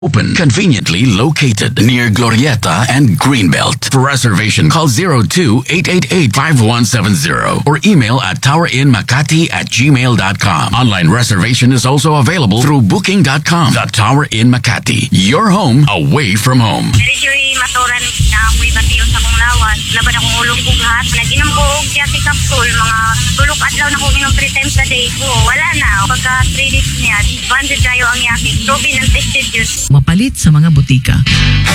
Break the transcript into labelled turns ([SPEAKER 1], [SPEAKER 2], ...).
[SPEAKER 1] Open, conveniently located near Glorieta and Greenbelt. For reservation, call 02-888-5170 or email at towerinmakati@gmail.com. Online reservation is also available through booking.com. The Tower in Makati, your home away from home.
[SPEAKER 2] Medyo maturan na ako'y batiyo sa kong lawas. Laban akong ulog bughat. Naginom ko og yati capsule. Mga tulog adlaw na kong inom 3 times a day ko. Wala na. Pagka 3 days niya, banded tayo ang yaki. Proven and tested yun.
[SPEAKER 3] Mapalit sa mga butika.